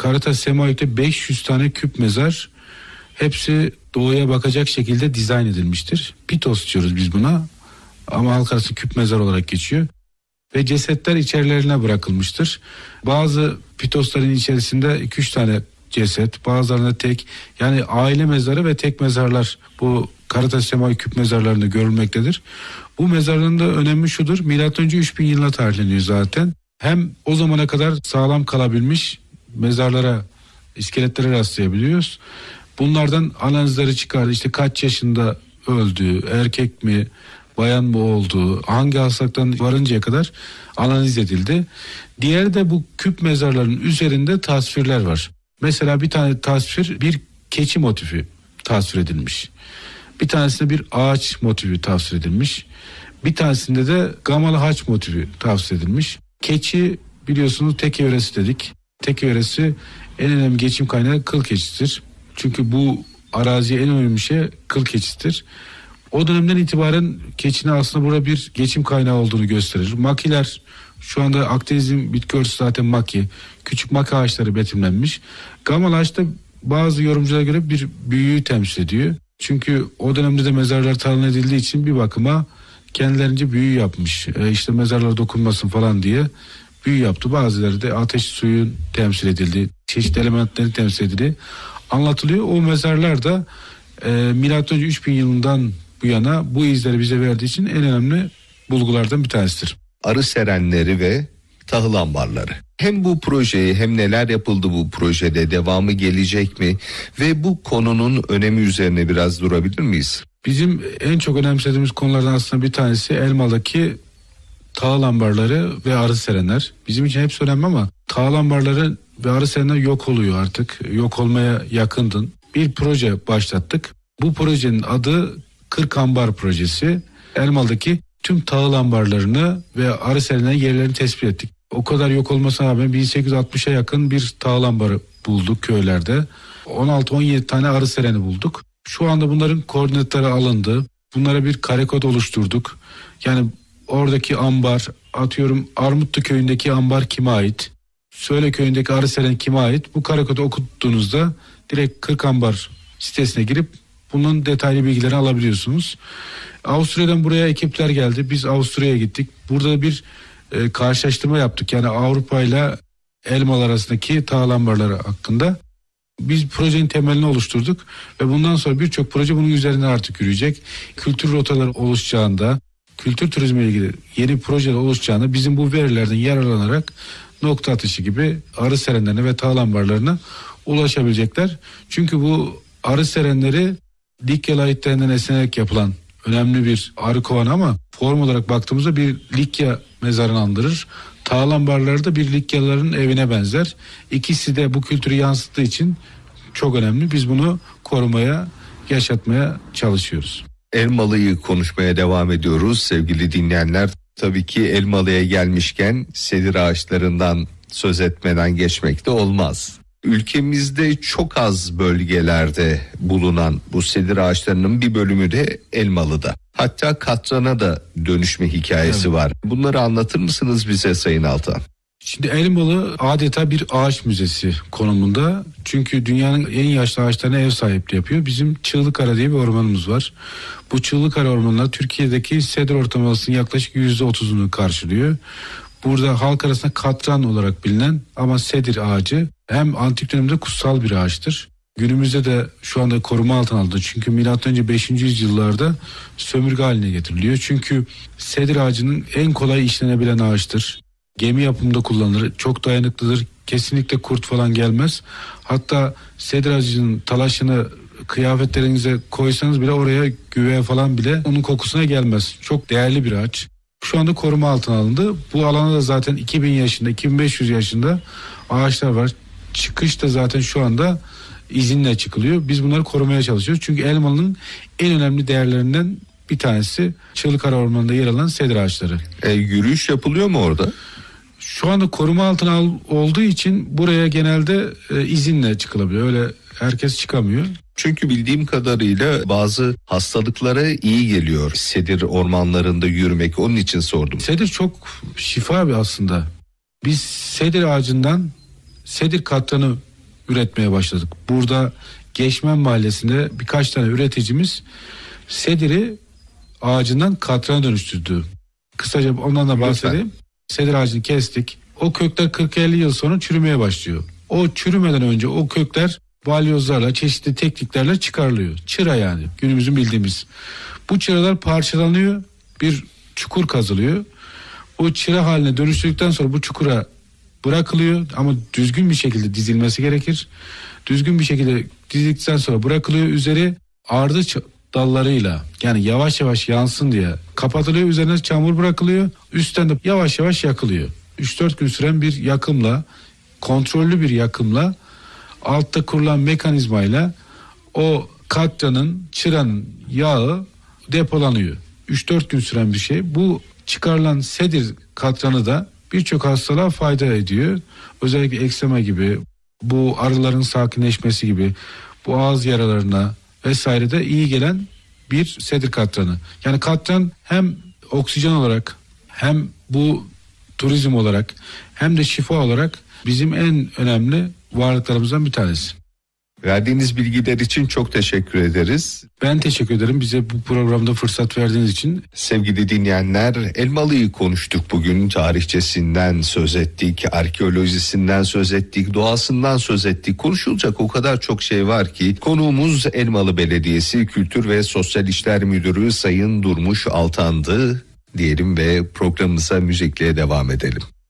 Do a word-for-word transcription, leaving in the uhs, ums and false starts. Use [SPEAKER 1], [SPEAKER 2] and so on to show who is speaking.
[SPEAKER 1] Karataş Semaik'te beş yüz tane küp mezar, hepsi doğuya bakacak şekilde dizayn edilmiştir. Pitos diyoruz biz buna ama halk arası küp mezar olarak geçiyor. Ve cesetler içerilerine bırakılmıştır. Bazı pitosların içerisinde iki üç tane ceset, bazılarında tek, yani aile mezarı ve tek mezarlar bu Karataş Semaik küp mezarlarında görülmektedir. Bu mezarlığın da önemi şudur: milattan önce üç bin yılına tarihleniyor zaten. Hem o zamana kadar sağlam kalabilmiş mezarlara, iskeletlere rastlayabiliyoruz. Bunlardan analizleri çıkardı. İşte kaç yaşında öldü, erkek mi, bayan mı olduğu, hangi hastalıktan varıncaya kadar analiz edildi. Diğeri de bu küp mezarların üzerinde tasvirler var. Mesela bir tane tasvir bir keçi motifi tasvir edilmiş. Bir tanesinde bir ağaç motifi tasvir edilmiş. Bir tanesinde de gamalı haç motifi tasvir edilmiş. Keçi biliyorsunuz teke yöresi dedik. Teke yöresi en önemli geçim kaynağı kıl keçisidir. Çünkü bu araziye en önemli şey kıl keçisidir. O dönemden itibaren keçinin aslında burada bir geçim kaynağı olduğunu gösterir. Makiler, şu anda Akdeniz'in bitki örtüsü zaten maki. Küçük maki ağaçları betimlenmiş. Gamal ağaç da bazı yorumculara göre bir büyüyü temsil ediyor. Çünkü o dönemde de mezarlar talan edildiği için bir bakıma kendilerince büyü yapmış. E işte mezarlara dokunmasın falan diye büyü yaptı. Bazıları da ateş, suyun temsil edildi, çeşitli elementlerin temsil edildi anlatılıyor. O mezarlar da e, milattan önce üç bin yılından bu yana bu izleri bize verdiği için en önemli bulgulardan bir tanesidir.
[SPEAKER 2] Arı serenleri ve tahıl ambarları. Hem bu projeyi hem neler yapıldı bu projede, devamı gelecek mi ve bu konunun önemi üzerine biraz durabilir miyiz?
[SPEAKER 1] Bizim en çok önemsediğimiz konulardan aslında bir tanesi Elmalı'daki tahıl ambarları ve arı serenler. Bizim için hepsi önemli ama tahıl ambarları ve arı serenler yok oluyor artık. Yok olmaya yakındın. Bir proje başlattık. Bu projenin adı kırk Ambar Projesi. Elmalı'daki tüm tahıl ambarlarını ve arı serenlerin yerlerini tespit ettik. O kadar yok olmasına rağmen bin sekiz yüz altmışa yakın bir tahıl ambarı bulduk köylerde. on altı on yedi tane arı sereni bulduk. Şu anda bunların koordinatları alındı. Bunlara bir kare kod oluşturduk. Yani oradaki ambar, atıyorum Armutlu köyündeki ambar kime ait? Söyle köyündeki arı seren kime ait? Bu kare kodu okuttuğunuzda direkt kırk Ambar sitesine girip bunun detaylı bilgilerini alabiliyorsunuz. Avusturya'dan buraya ekipler geldi. Biz Avusturya'ya gittik. Burada bir e, karşılaştırma yaptık. Yani Avrupa ile Elmalı arasındaki tahıl ambarları hakkında. Biz projenin temelini oluşturduk ve bundan sonra birçok proje bunun üzerine artık yürüyecek. Kültür rotaları oluşacağında, kültür turizmi ile ilgili yeni projeler oluşacağında bizim bu verilerden yararlanarak nokta atışı gibi arı serenlerine ve tahıl ambarlarına ulaşabilecekler. Çünkü bu arı serenleri Likya layitlerinden esinlenerek yapılan önemli bir arı kovanı ama form olarak baktığımızda bir Likya mezarını andırır. Tahıl ambarları da bir Likyalıların evine benzer. İkisi de bu kültürü yansıttığı için çok önemli. Biz bunu korumaya, yaşatmaya çalışıyoruz.
[SPEAKER 2] Elmalı'yı konuşmaya devam ediyoruz sevgili dinleyenler. Tabii ki Elmalı'ya gelmişken sedir ağaçlarından söz etmeden geçmek de olmaz. Ülkemizde çok az bölgelerde bulunan bu sedir ağaçlarının bir bölümü de Elmalı'da. Hatta katrana da dönüşme hikayesi evet. var. Bunları anlatır mısınız bize Sayın Altan?
[SPEAKER 1] Şimdi Elmalı adeta bir ağaç müzesi konumunda. Çünkü dünyanın en yaşlı ağaçlarına ev sahipliği yapıyor. Bizim Çığlıkara diye bir ormanımız var. Bu Çığlıkara ormanları Türkiye'deki sedir ortalamasının yaklaşık yüzde otuzunu karşılıyor. Burada halk arasında katran olarak bilinen ama sedir ağacı hem antik dönemde kutsal bir ağaçtır. Günümüzde de şu anda koruma altına alındı. Çünkü milattan önce beşinci yüzyıllarda sömürge haline getiriliyor. Çünkü sedir ağacının en kolay işlenebilen ağaçtır. Gemi yapımında kullanılır. Çok dayanıklıdır. Kesinlikle kurt falan gelmez. Hatta sedir ağacının talaşını kıyafetlerinize koysanız bile oraya güve falan bile onun kokusuna gelmez. Çok değerli bir ağaç. Şu anda koruma altına alındı. Bu alanda da zaten iki bin yaşında, iki bin beş yüz yaşında ağaçlar var. Çıkış da zaten şu anda izinle çıkılıyor. Biz bunları korumaya çalışıyoruz. Çünkü Elmalı'nın en önemli değerlerinden bir tanesi Çığlıkara Ormanı'nda yer alan sedir ağaçları.
[SPEAKER 2] E, yürüyüş yapılıyor mu orada?
[SPEAKER 1] Şu anda koruma altına al, olduğu için buraya genelde e, izinle çıkılabiliyor. Öyle herkes çıkamıyor.
[SPEAKER 2] Çünkü bildiğim kadarıyla bazı hastalıklara iyi geliyor sedir ormanlarında yürümek. Onun için sordum.
[SPEAKER 1] Sedir çok şifa bir aslında. Biz sedir ağacından sedir katranı üretmeye başladık. Burada Geçmen Mahallesi'nde birkaç tane üreticimiz sediri ağacından katrana dönüştürdü. Kısaca ondan da bahsedeyim. Lütfen. Sedir ağacını kestik. O kökler kırk elli yıl sonra çürümeye başlıyor. O çürümeden önce o kökler balyozlarla, çeşitli tekniklerle çıkarılıyor. Çıra yani, günümüzün bildiğimiz. Bu çıralar parçalanıyor, bir çukur kazılıyor. O çıra haline dönüştürdükten sonra bu çukura bırakılıyor ama düzgün bir şekilde dizilmesi gerekir. Düzgün bir şekilde dizildikten sonra bırakılıyor. Üzeri ardıç dallarıyla, yani yavaş yavaş yansın diye kapatılıyor. Üzerine çamur bırakılıyor. Üstten de yavaş yavaş yakılıyor. üç dört gün süren bir yakımla, kontrollü bir yakımla, altta kurulan mekanizmayla o katranın, çıranın yağı depolanıyor. üç dört gün süren bir şey. Bu çıkarılan sedir katranı da birçok hastalığa fayda ediyor. Özellikle eksema gibi, bu arıların sakinleşmesi gibi, bu ağız yaralarına vesaire de iyi gelen bir sedir katranı. Yani katran hem oksijen olarak, hem bu turizm olarak, hem de şifa olarak bizim en önemli varlıklarımızdan bir tanesi.
[SPEAKER 2] Verdiğiniz bilgiler için çok teşekkür ederiz.
[SPEAKER 1] Ben teşekkür ederim bize bu programda fırsat verdiğiniz için.
[SPEAKER 2] Sevgili dinleyenler, Elmalı'yı konuştuk bugün. Tarihçesinden söz ettik, arkeolojisinden söz ettik, doğasından söz ettik. Konuşulacak o kadar çok şey var ki. Konuğumuz Elmalı Belediyesi Kültür ve Sosyal İşler Müdürü Sayın Durmuş Altan'dı diyelim ve programımıza müzikle devam edelim.